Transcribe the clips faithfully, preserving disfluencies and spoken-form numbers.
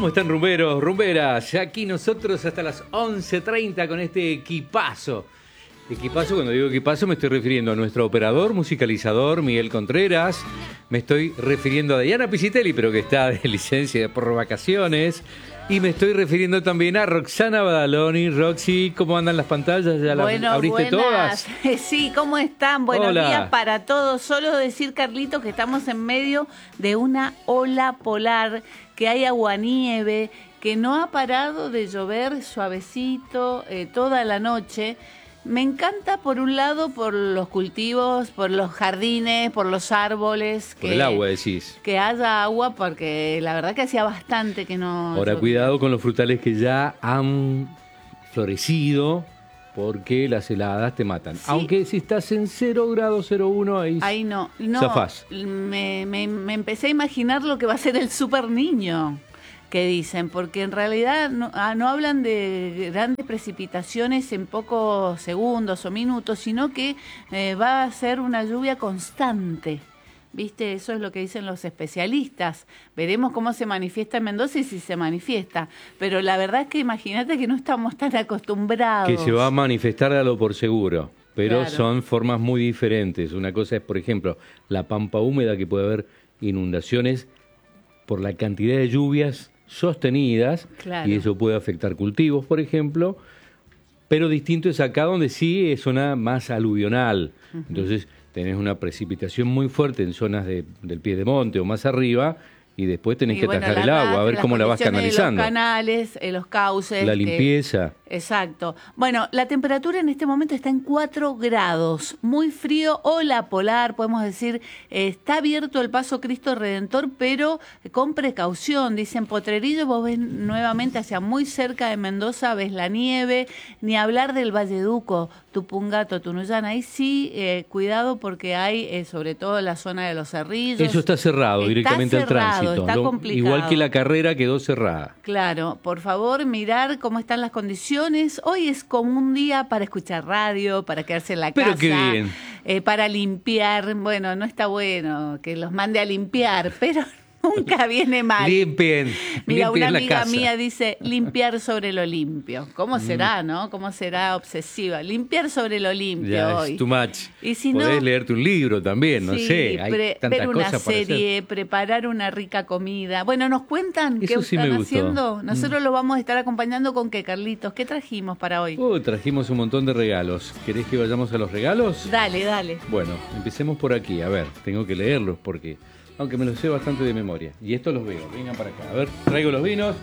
¿Cómo están, rumberos, rumberas? Aquí nosotros hasta las once treinta con este equipazo. Equipazo, cuando digo equipazo me estoy refiriendo a nuestro operador, musicalizador, Miguel Contreras. Me estoy refiriendo a Diana Piscitelli, pero que está de licencia por vacaciones. Y me estoy refiriendo también a Roxana Badaloni. Roxy, ¿cómo andan las pantallas? ¿Ya las bueno, abriste buenas. todas? Sí, ¿cómo están? Buenos Hola. días para todos. Solo decir, Carlitos, que estamos en medio de una ola polar, que hay aguanieve, que no ha parado de llover suavecito eh, toda la noche. Me encanta, por un lado, por los cultivos, por los jardines, por los árboles. Por que, el agua, decís. Que haya agua, porque la verdad que hacía bastante que no... Ahora, llovía. cuidado con los frutales que ya han florecido, porque las heladas te matan. Sí. Aunque si estás en cero grados, cero uno, ahí, Ahí no, no. zafás. Me, me, me empecé a imaginar lo que va a ser el super niño, que dicen, porque en realidad no, ah, no hablan de grandes precipitaciones en pocos segundos o minutos, sino que eh, va a ser una lluvia constante. ¿Viste? Eso es lo que dicen los especialistas. Veremos cómo se manifiesta en Mendoza y si se manifiesta. Pero la verdad es que imagínate que no estamos tan acostumbrados. Que se va a manifestar a lo por seguro, pero Claro. son formas muy diferentes. Una cosa es, por ejemplo, la pampa húmeda, que puede haber inundaciones por la cantidad de lluvias sostenidas, Claro. y eso puede afectar cultivos, por ejemplo, pero distinto es acá donde sí es zona más aluvional. Uh-huh. Entonces tenés una precipitación muy fuerte en zonas de, del pie de monte o más arriba, y después tenés Y que bueno, atajar la- el agua, a ver las cómo la vas condiciones de canalizando. Los canales, eh, los cauces. La que- limpieza. Exacto. Bueno, la temperatura en este momento está en cuatro grados, muy frío, ola polar, podemos decir. Eh, está abierto el paso Cristo Redentor, pero con precaución. Dicen Potrerillo, vos ves nuevamente hacia muy cerca de Mendoza, ves la nieve, ni hablar del Valleduco, Tupungato, Tunuyán. Ahí sí, eh, cuidado, porque hay, eh, sobre todo en la zona de los Cerrillos. Eso está cerrado Está directamente cerrado, al tránsito. está Lo- complicado. igual que la carrera quedó cerrada. Claro, por favor, mirar cómo están las condiciones. Hoy es como un día para escuchar radio, para quedarse en la Pero casa. qué bien. eh, para limpiar. Bueno, no está bueno que los mande a limpiar, pero nunca viene mal. Limpien, Mira, limpien una la amiga casa. mía dice limpiar sobre lo limpio. ¿Cómo será, no? ¿Cómo será obsesiva? Limpiar sobre lo limpio Ya hoy. es too much. Y si Podés no, leerte un libro también, no sí, sé. Hay pre- tantas ver una cosas para hacer. serie, preparar una rica comida. Bueno, nos cuentan Eso qué sí están me gustó. haciendo. Nosotros lo vamos a estar acompañando con qué, Carlitos. ¿Qué trajimos para hoy? Oh, trajimos un montón de regalos. ¿Querés que vayamos a los regalos? Dale, dale. Bueno, empecemos por aquí. A ver, tengo que leerlos porque, aunque me los sé bastante de memoria. Y estos los veo. Vengan para acá. A ver, traigo los vinos.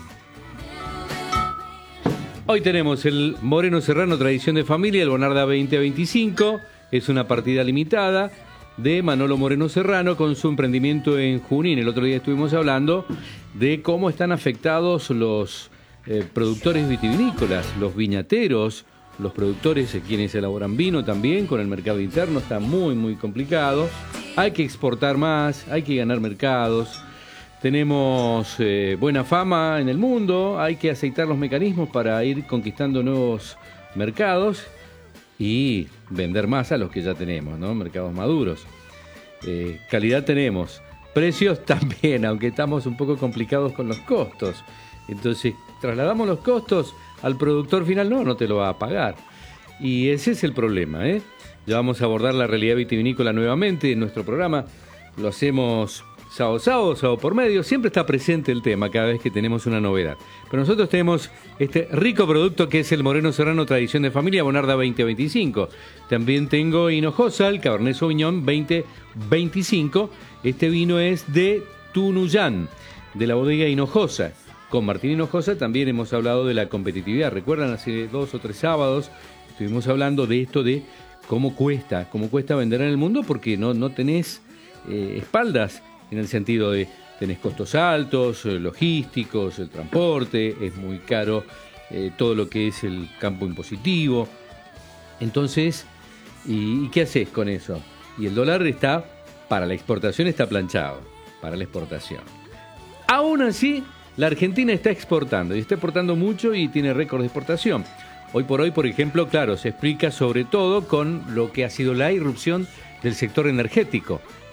Hoy tenemos el Moreno Serrano Tradición de Familia, el Bonarda veinte a veinticinco. Es una partida limitada de Manolo Moreno Serrano con su emprendimiento en Junín. El otro día estuvimos hablando de cómo están afectados los eh, productores vitivinícolas, los viñateros, los productores eh, quienes elaboran vino también, con el mercado interno. Está muy, muy complicado. Hay que exportar más, hay que ganar mercados. Tenemos eh, buena fama en el mundo, hay que aceitar los mecanismos para ir conquistando nuevos mercados y vender más a los que ya tenemos, ¿no? Mercados maduros. Eh, calidad tenemos, precios también, aunque estamos un poco complicados con los costos. Entonces, trasladamos los costos al productor final, no, no te lo va a pagar. Y ese es el problema, ¿eh? Ya vamos a abordar la realidad vitivinícola nuevamente en nuestro programa. Lo hacemos sábado, sábado, sábado por medio. Siempre está presente el tema cada vez que tenemos una novedad. Pero nosotros tenemos este rico producto que es el Moreno Serrano Tradición de Familia, Bonarda veinte a veinticinco. También tengo Hinojosa, el Cabernet Sauvignon veinte a veinticinco. Este vino es de Tunuyán, de la bodega Hinojosa. Con Martín Hinojosa también hemos hablado de la competitividad. ¿Recuerdan? Hace dos o tres sábados estuvimos hablando de esto de cómo cuesta, cómo cuesta vender en el mundo, porque no, no tenés eh, espaldas, en el sentido de tenés costos altos, eh, logísticos, el transporte, es muy caro eh, todo lo que es el campo impositivo. Entonces, ¿y, y qué haces con eso? Y el dólar está, para la exportación está planchado, para la exportación. Aún así, la Argentina está exportando, y está exportando mucho y tiene récord de exportación. Hoy por hoy, por ejemplo, claro, se explica sobre todo con lo que ha sido la irrupción del sector energético.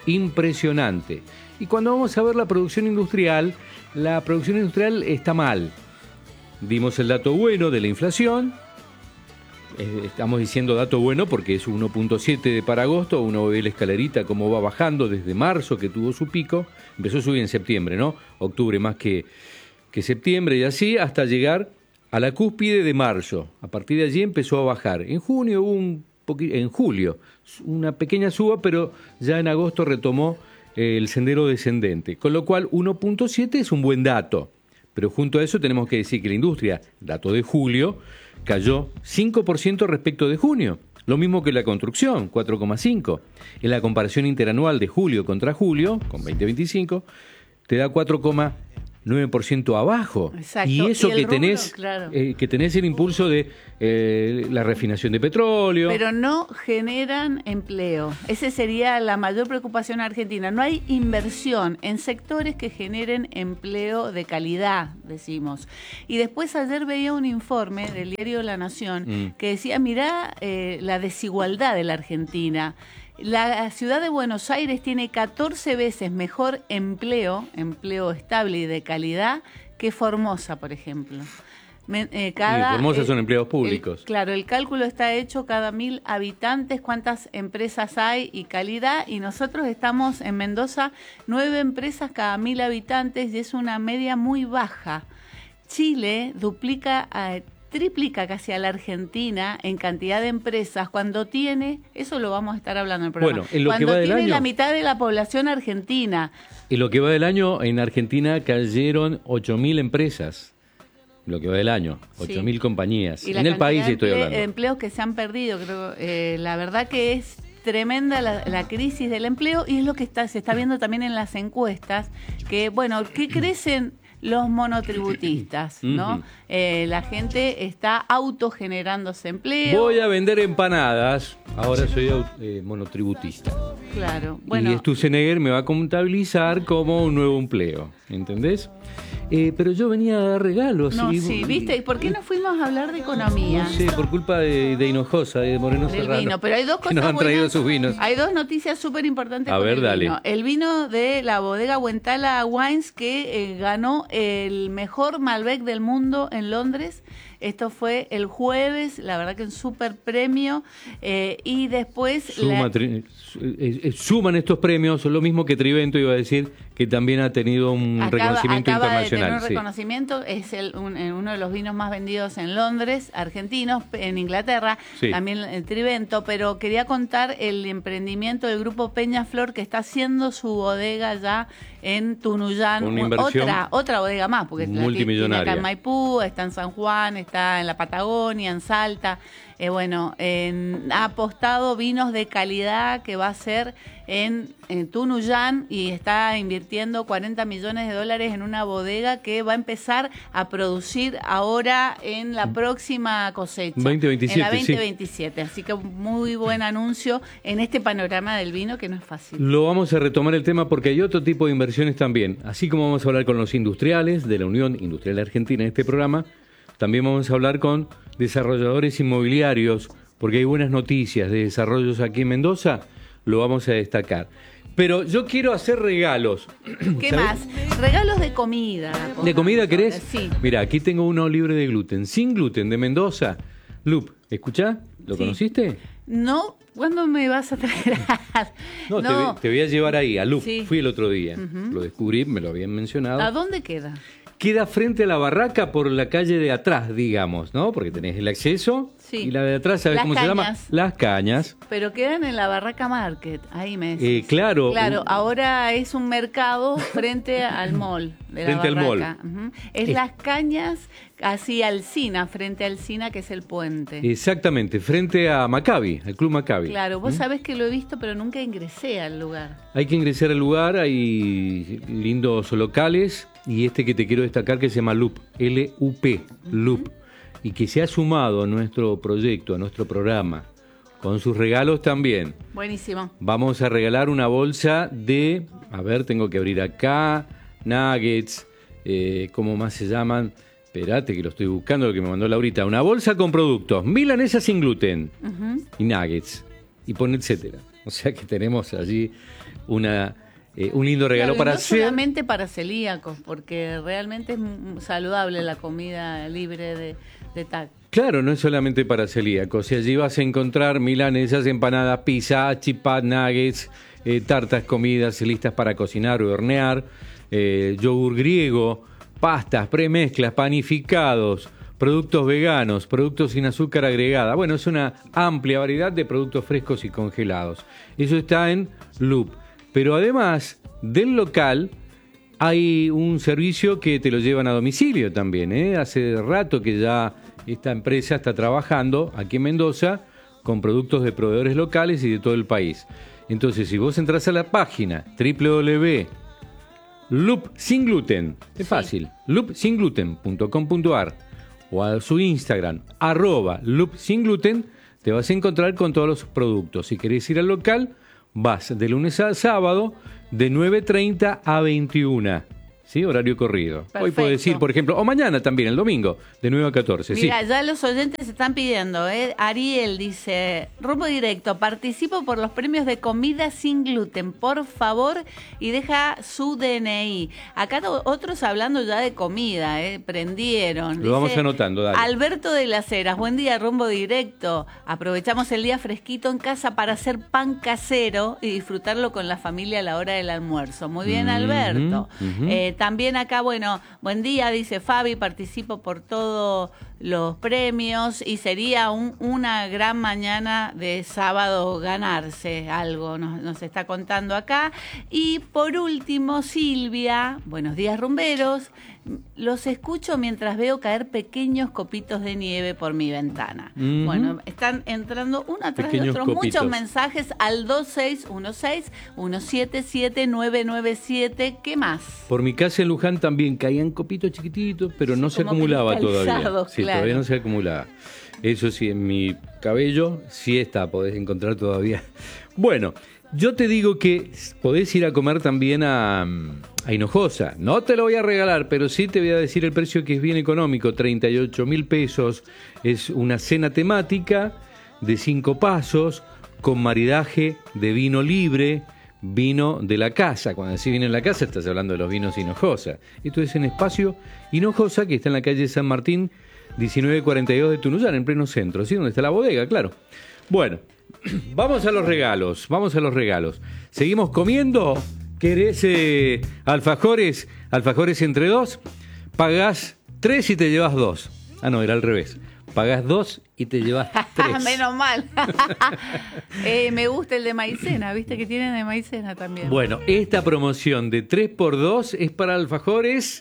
impresionante. Y cuando vamos a ver la producción industrial, la producción industrial está mal. Dimos el dato bueno de la inflación. Eh, estamos diciendo dato bueno porque es uno punto siete para agosto. Uno ve la escalerita cómo va bajando desde marzo, que tuvo su pico. Empezó a subir en septiembre, ¿no? Octubre más que, que septiembre, y así hasta llegar a la cúspide de marzo. A partir de allí empezó a bajar. En junio hubo un poqu- en julio una pequeña suba, pero ya en agosto retomó eh, el sendero descendente. Con lo cual uno punto siete es un buen dato. Pero junto a eso tenemos que decir que la industria, dato de julio, cayó cinco por ciento respecto de junio. Lo mismo que la construcción, cuatro coma cinco. En la comparación interanual de julio contra julio, con veinte veinticinco, te da cuatro coma nueve por ciento abajo. Exacto. Y eso Y el que, rubro, tenés, claro. eh, que tenés el impulso de eh, la refinación de petróleo. Pero no generan empleo. Esa sería la mayor preocupación argentina. No hay inversión en sectores que generen empleo de calidad, decimos. Y después ayer veía un informe del diario La Nación mm. que decía, mirá eh, la desigualdad de la Argentina. La ciudad de Buenos Aires tiene catorce veces mejor empleo, empleo estable y de calidad, que Formosa, por ejemplo. Me, eh, cada, y Formosa eh, son empleos públicos. El, claro, el cálculo está hecho cada mil habitantes, cuántas empresas hay y calidad, y nosotros estamos en Mendoza, nueve empresas cada mil habitantes, y es una media muy baja. Chile duplica a triplica casi a la Argentina en cantidad de empresas cuando tiene, eso lo vamos a estar hablando en el programa, bueno, en lo cuando que va del tiene año, la mitad de la población argentina. En lo que va del año, en Argentina cayeron ocho mil empresas. Lo que va del año, ocho mil sí. compañías. En el país estoy emple- hablando. empleos que se han perdido, creo, eh, la verdad que es tremenda la, la crisis del empleo, y es lo que está se está viendo también en las encuestas, que bueno, ¿qué crecen? Los monotributistas, ¿no? Uh-huh. Eh, la gente está autogenerándose empleo. Voy a vender empanadas, ahora soy eh, monotributista. Claro, bueno. Y Sturzenegger me va a contabilizar como un nuevo empleo, ¿entendés? Eh, pero yo venía a dar regalos. No, y, sí, ¿viste? ¿Y por qué no fuimos a hablar de economía? No sé, por culpa de, de Hinojosa, de Moreno Del Serrano. vino, pero hay dos cosas que nos han traído buenas. sus vinos. Hay dos noticias súper importantes. A con ver, el dale. Vino. El vino de la bodega Huentala Wines, que eh, ganó el mejor Malbec del mundo en Londres. Esto fue el jueves, la verdad que un súper premio. Eh, y después... Suma, la... tri, eh, suman estos premios, lo mismo que Trivento iba a decir, que también ha tenido un acaba, reconocimiento acaba internacional. De tener un sí. reconocimiento, es el, un, uno de los vinos más vendidos en Londres, argentinos, en Inglaterra, sí. también el Trivento, pero quería contar el emprendimiento del grupo Peñaflor, que está haciendo su bodega ya en Tunuyán, una inversión otra otra bodega más, porque multimillonaria. Está acá en Maipú, está en San Juan, está en la Patagonia, en Salta. Eh, bueno, en, ha apostado vinos de calidad que va a ser en, en Tunuyán, y está invirtiendo cuarenta millones de dólares en una bodega que va a empezar a producir ahora en la próxima cosecha. veinte veintisiete, en la veinte sí. veintisiete. Así que muy buen anuncio en este panorama del vino, que no es fácil. Lo vamos a retomar el tema porque hay otro tipo de inversiones también. Así como vamos a hablar con los industriales de la Unión Industrial Argentina en este programa, también vamos a hablar con desarrolladores inmobiliarios, porque hay buenas noticias de desarrollos aquí en Mendoza, lo vamos a destacar. Pero yo quiero hacer regalos. ¿Qué ¿sabes? más? Regalos de comida. ¿De comida querés? Sí. Mira, aquí tengo uno libre de gluten, sin gluten, de Mendoza. Lup, ¿escuchá? ¿Lo sí. conociste? No, ¿cuándo me vas a traer? no, no. Te, te voy a llevar ahí, a Lup. Sí. Fui el otro día, Uh-huh. lo descubrí, me lo habían mencionado. ¿A dónde queda? Queda frente a la barraca por la calle de atrás, digamos, ¿no? Porque tenés el acceso sí. y la de atrás, ¿sabes Las cómo cañas. se llama? Las Cañas. Pero quedan en la Barraca Market, ahí me decís. Eh, claro. Claro, ahora es un mercado frente al mall de la Frente al mall. Barraca. Uh-huh. Es eh. Las Cañas, así Alsina, frente a Alsina, que es el puente. Exactamente, frente a Maccabi, al Club Maccabi. Claro, vos ¿Mm? sabés que lo he visto, pero nunca ingresé al lugar. Hay que ingresar al lugar, hay lindos locales, y este que te quiero destacar que se llama Lup, L U P, uh-huh. Lup, y que se ha sumado a nuestro proyecto, a nuestro programa, con sus regalos también. Buenísimo. Vamos a regalar una bolsa de, a ver, tengo que abrir acá, nuggets, eh, ¿cómo más se llaman? Esperate que lo estoy buscando, lo que me mandó Laurita. Una bolsa con productos, milanesa sin gluten, uh-huh. y nuggets, y pone etcétera. O sea que tenemos allí una, eh, un lindo regalo claro, para no hacer. solamente para celíacos, porque realmente es m- saludable la comida libre de, de T A C. Claro, no es solamente para celíacos. Y allí vas a encontrar milanesas, empanadas, pizza, chipas, nuggets, eh, tartas, comidas listas para cocinar o hornear, eh, yogur griego, pastas, premezclas, panificados, productos veganos, productos sin azúcar agregada. Bueno, es una amplia variedad de productos frescos y congelados. Eso está en Loop. Pero además del local, hay un servicio que te lo llevan a domicilio también, ¿eh? Hace rato que ya esta empresa está trabajando aquí en Mendoza con productos de proveedores locales y de todo el país. Entonces, si vos entras a la página doble u doble u doble u punto loop sin gluten, es Sí. fácil, loop sin gluten punto com punto a r o a su Instagram, arroba loop sin gluten, te vas a encontrar con todos los productos. Si querés ir al local, vas de lunes a sábado de nueve treinta a veintiuna. ¿Sí? Horario corrido. Hoy Perfecto. podés ir, por ejemplo, o mañana también, el domingo, de nueve a catorce. Mira, sí. ya los oyentes están pidiendo, ¿eh? Ariel dice, rumbo directo, participo por los premios de comida sin gluten, por favor, y deja su D N I. Acá to- otros hablando ya de comida, ¿eh? Prendieron. Lo vamos anotando, dale. Alberto de las Heras, buen día, rumbo directo. Aprovechamos el día fresquito en casa para hacer pan casero y disfrutarlo con la familia a la hora del almuerzo. Muy bien, Ujú, Alberto. ujú. Eh, también acá, bueno, buen día, dice Fabi, participo por todos los premios y sería un- una gran mañana de sábado ganarse algo, nos, nos está contando acá. Y por último, Silvia, buenos días rumberos, los escucho mientras veo caer pequeños copitos de nieve por mi ventana. Ujú. Bueno, están entrando uno atrás de Pequeños otro copitos. muchos mensajes al dos seis uno seis uno siete siete nueve nueve siete. ¿Qué más? Por mi casa en Luján también caían copitos chiquititos, pero Sí, no se como acumulaba todavía. cristalizados, Sí, claro. todavía no se acumulaba. Eso sí, en mi cabello sí está, podés encontrar todavía. Bueno, yo te digo que podés ir a comer también a, a Hinojosa. No te lo voy a regalar, pero sí te voy a decir el precio, que es bien económico, treinta y ocho mil pesos. Es una cena temática de cinco pasos con maridaje de vino libre, vino de la casa. Cuando decís vino en la casa, estás hablando de los vinos Hinojosa. Esto es en Espacio Hinojosa, que está en la calle San Martín, diecinueve cuarenta y dos de Tunuyán, en pleno centro, ¿sí? Donde está la bodega, claro. Bueno, vamos a los regalos, vamos a los regalos. ¿Seguimos comiendo? ¿Querés eh, alfajores? Alfajores entre dos. Pagás tres y te llevas dos. Ah, no, era al revés. Pagás dos y te llevas tres. Menos mal. Eh, me gusta el de maicena, viste que tienen de maicena también. Bueno, esta promoción de tres por dos es para alfajores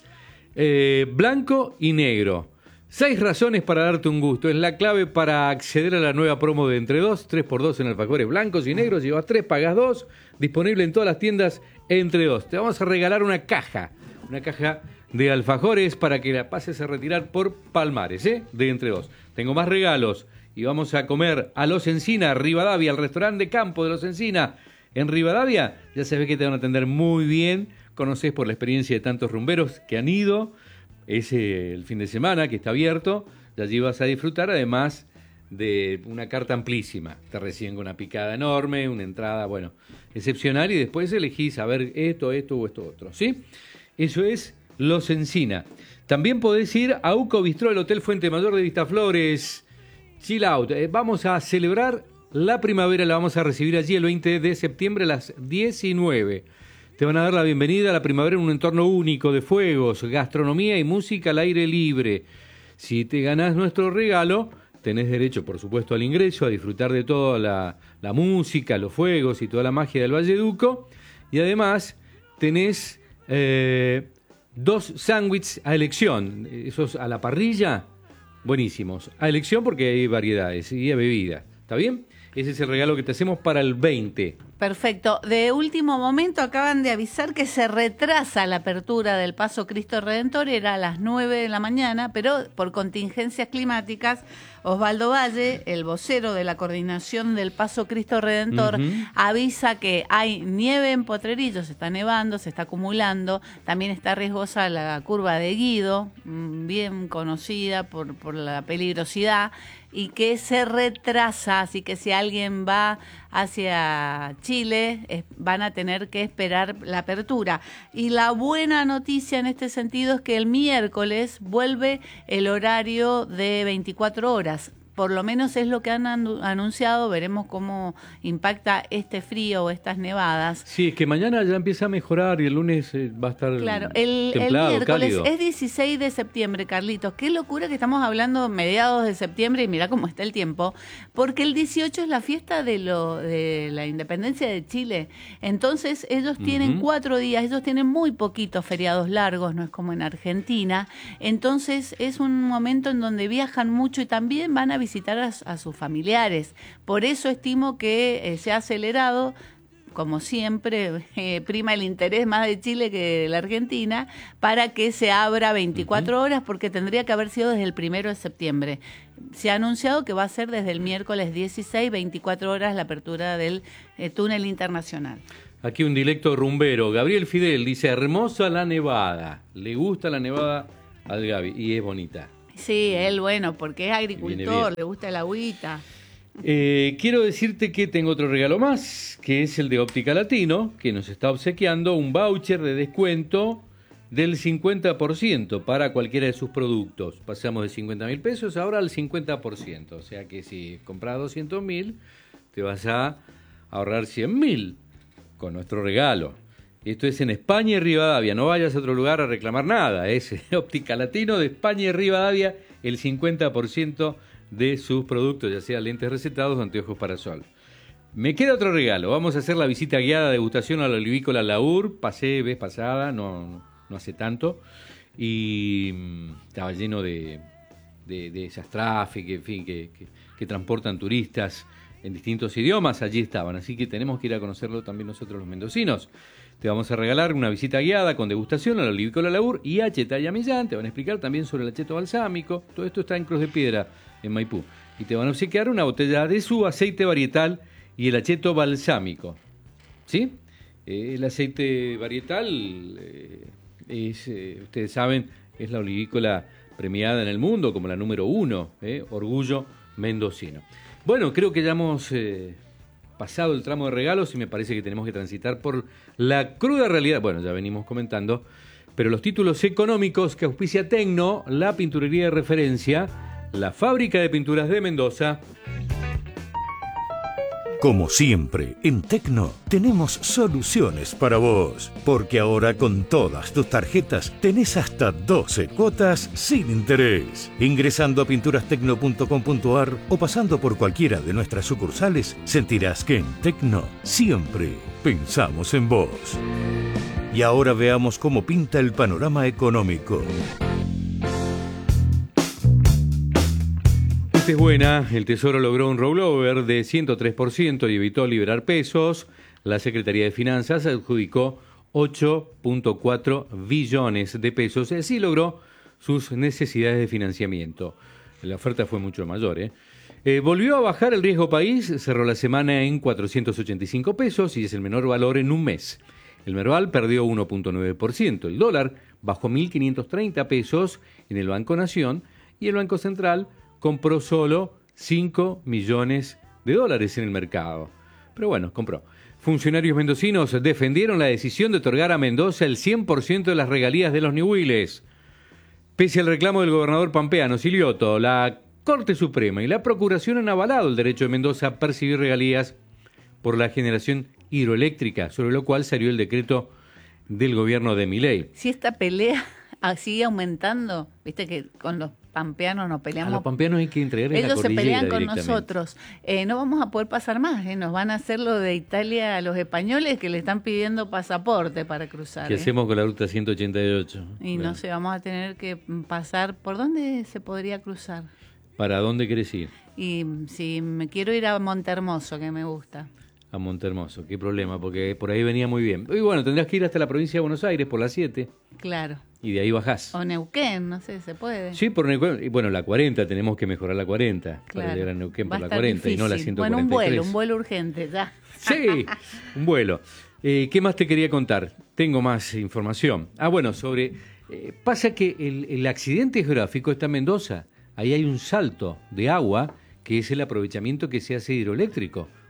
eh, blanco y negro. Seis razones para darte un gusto. Es la clave para acceder a la nueva promo de Entre Dos. tres por dos en alfajores blancos y negros. Llevas tres, pagas dos. Disponible en todas las tiendas Entre Dos. Te vamos a regalar una caja. Una caja de alfajores para que la pases a retirar por Palmares, ¿eh? De Entre Dos. Tengo más regalos. Y vamos a comer a Los Encina, Rivadavia, al restaurante de campo de Los Encina. En Rivadavia, ya sabés que te van a atender muy bien. Conocés por la experiencia de tantos rumberos que han ido. Es eh, el fin de semana que está abierto, y allí vas a disfrutar, además de una carta amplísima. Te reciben con una picada enorme, una entrada, bueno, excepcional, y después elegís a ver esto, esto o esto otro, ¿sí? Eso es Los Encina. También podés ir a Uco Bistró, el Hotel Fuente Mayor de Vistaflores. Chill out. Eh, vamos a celebrar la primavera, la vamos a recibir allí el veinte de septiembre a las diecinueve. Te van a dar la bienvenida a la primavera en un entorno único de fuegos, gastronomía y música al aire libre. Si te ganás nuestro regalo, tenés derecho, por supuesto, al ingreso, a disfrutar de toda la, la música, los fuegos y toda la magia del Valleduco. Y además tenés eh, dos sándwiches a elección, esos a la parrilla, buenísimos. A elección porque hay variedades y a bebida. ¿Está bien? Ese es el regalo que te hacemos para el veinte. Perfecto. De último momento acaban de avisar que se retrasa la apertura del Paso Cristo Redentor, era a las nueve de la mañana, pero por contingencias climáticas, Osvaldo Valle, el vocero de la coordinación del Paso Cristo Redentor, Uh-huh. avisa que hay nieve en Potrerillo, se está nevando, se está acumulando, también está riesgosa la curva de Guido, mm, bien conocida por, por la peligrosidad, y que se retrasa, así que si alguien va hacia Chile eh, van a tener que esperar la apertura. Y la buena noticia en este sentido es que el miércoles vuelve el horario de veinticuatro horas. Por lo menos es lo que han anunciado, veremos cómo impacta este frío o estas nevadas. Sí, es que mañana ya empieza a mejorar y el lunes eh, va a estar claro, el, templado, el miércoles cálido. Es dieciséis de septiembre, Carlitos. Qué locura que estamos hablando mediados de septiembre y mira cómo está el tiempo, porque el dieciocho es la fiesta de, lo, de la independencia de Chile. Entonces ellos tienen uh-huh. cuatro días, ellos tienen muy poquitos feriados largos, no es como en Argentina. Entonces es un momento en donde viajan mucho y también van a visitar a, a sus familiares. Por eso estimo que eh, se ha acelerado, como siempre, eh, prima el interés más de Chile que de la Argentina, para que se abra veinticuatro uh-huh. horas, porque tendría que haber sido desde el primero de septiembre. Se ha anunciado que va a ser desde el miércoles dieciséis, veinticuatro horas la apertura del eh, túnel internacional. Aquí un directo rumbero. Gabriel Fidel dice, hermosa la nevada. Le gusta la nevada al Gaby y es bonita. Sí, él, bueno, porque es agricultor, le gusta el agüita. Eh, quiero decirte que tengo otro regalo más, que es el de Óptica Latino, que nos está obsequiando un voucher de descuento del cincuenta por ciento para cualquiera de sus productos. Pasamos de cincuenta mil pesos ahora al cincuenta por ciento. O sea que si compras doscientos mil, te vas a ahorrar cien mil con nuestro regalo. Esto es en España y Rivadavia, no vayas a otro lugar a reclamar nada, es Óptica Latino de España y Rivadavia, el cincuenta por ciento de sus productos, ya sea lentes recetados o anteojos para sol. Me queda otro regalo, vamos a hacer la visita guiada de degustación a la olivícola Laur, pasé vez pasada, no, no hace tanto, y mmm, estaba lleno de, de, de esas tráficas, en fin, que, que, que transportan turistas en distintos idiomas, allí estaban, así que tenemos que ir a conocerlo también nosotros los mendocinos. Te vamos a regalar una visita guiada con degustación a la olivícola Laur y a Chetaya Millán. Te van a explicar también sobre el acheto balsámico. Todo esto está en Cruz de Piedra, en Maipú. Y te van a obsequiar una botella de su aceite varietal y el acheto balsámico. ¿Sí? Eh, el aceite varietal eh, es, eh, ustedes saben, es la olivícola premiada en el mundo como la número uno, eh, orgullo mendocino. Bueno, creo que ya hemos eh, pasado el tramo de regalos y me parece que tenemos que transitar por la cruda realidad. Bueno, ya venimos comentando, pero los títulos económicos que auspicia Tecno, la pinturería de referencia, la fábrica de pinturas de Mendoza. Como siempre, en Tecno tenemos soluciones para vos, porque ahora con todas tus tarjetas tenés hasta doce cuotas sin interés. Ingresando a pinturastecno punto com punto ar o pasando por cualquiera de nuestras sucursales, sentirás que en Tecno siempre pensamos en vos. Y ahora veamos cómo pinta el panorama económico. Es buena, el Tesoro logró un rollover de ciento tres por ciento y evitó liberar pesos. La Secretaría de Finanzas adjudicó ocho punto cuatro billones de pesos y así logró sus necesidades de financiamiento. La oferta fue mucho mayor, ¿eh? Eh, volvió a bajar el riesgo país, cerró la semana en cuatrocientos ochenta y cinco pesos y es el menor valor en un mes. El Merval perdió uno punto nueve por ciento, el dólar bajó mil quinientos treinta pesos en el Banco Nación y el Banco Central compró solo cinco millones de dólares en el mercado. Pero bueno, compró. Funcionarios mendocinos defendieron la decisión de otorgar a Mendoza el cien por ciento de las regalías de los Ñubiles. Pese al reclamo del gobernador pampeano Silioto, la Corte Suprema y la Procuración han avalado el derecho de Mendoza a percibir regalías por la generación hidroeléctrica, sobre lo cual salió el decreto del gobierno de Milei. Si esta pelea sigue aumentando, viste que con los pampeanos nos peleamos. A los pampeanos hay que entregar en Ellos la se pelean con directamente. nosotros. Eh, no vamos a poder pasar más. Eh. Nos van a hacer lo de Italia a los españoles que le están pidiendo pasaporte para cruzar. ¿Qué eh. hacemos con la ruta ciento ochenta y ocho? Y bueno. No sé, vamos a tener que pasar. ¿Por dónde se podría cruzar? ¿Para dónde querés ir? Y si me quiero ir a Montehermoso, que me gusta. A Montehermoso, qué problema, porque por ahí venía muy bien. Y bueno, tendrás que ir hasta la provincia de Buenos Aires por las siete. Claro. Y de ahí bajás. O Neuquén, no sé, se puede. Sí, por Neuquén. Y bueno, la cuarenta, tenemos que mejorar la cuarenta. Claro. Para llegar a Neuquén Va por la estar cuarenta difícil. y no la ciento cuarenta y tres. Bueno, un vuelo, un vuelo urgente, ya. Sí, un vuelo. Eh, ¿Qué más te quería contar? Tengo más información. Ah, bueno, sobre... Eh, pasa que el, el accidente geográfico está en Mendoza. Ahí hay un salto de agua, que es el aprovechamiento que se hace hidroeléctrico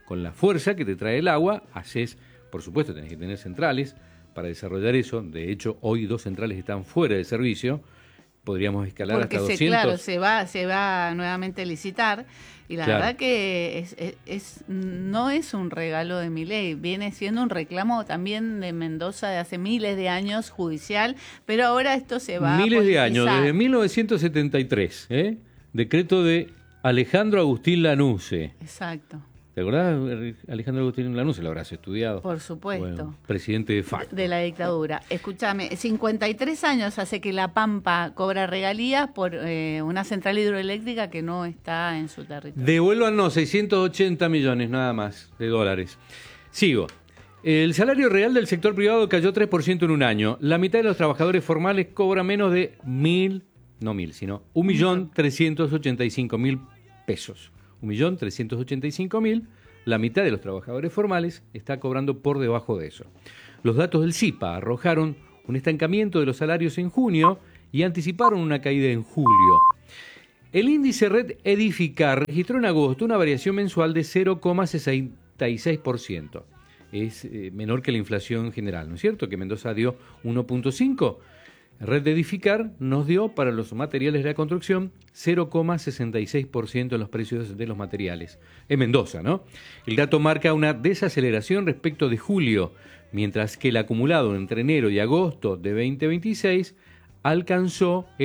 con la fuerza que te trae el agua, haces, por supuesto, tenés que tener centrales para desarrollar eso. De hecho, hoy dos centrales están fuera de servicio. Podríamos escalar Porque hasta se, doscientos. claro, se va, se va nuevamente a licitar y la Claro. verdad que es, es, es- no es un regalo de Milei, viene siendo un reclamo también de Mendoza de hace miles de años judicial, pero ahora esto se va Miles a de años, politizar. desde mil novecientos setenta y tres, ¿eh? Decreto de Alejandro Agustín Lanusse. Exacto, ¿Te acordás, Alejandro Agustín Lanusse? Lo habrás estudiado. por supuesto. Bueno, presidente de facto. De la dictadura. Escúchame, cincuenta y tres años hace que La Pampa cobra regalías por eh, una central hidroeléctrica que no está en su territorio. Devuélvanos seiscientos ochenta millones nada más de dólares. Sigo. El salario real del sector privado cayó tres por ciento en un año. La mitad de los trabajadores formales cobra menos de mil, no mil, sino un millón trescientos ochenta y cinco mil pesos. Un millón trescientos ochenta y cinco mil. La mitad de los trabajadores formales está cobrando por debajo de eso. Los datos del C I P A arrojaron un estancamiento de los salarios en junio y anticiparon una caída en julio. El índice Red Edificar registró en agosto una variación mensual de cero coma sesenta y seis por ciento. Es eh, menor que la inflación general, ¿no es cierto? Que Mendoza dio uno punto cinco. Red Edificar nos dio para los materiales de la construcción cero coma sesenta y seis por ciento en los precios de los materiales. En Mendoza, ¿no? El dato marca una desaceleración respecto de julio, mientras que el acumulado entre enero y agosto de veinte veintiséis alcanzó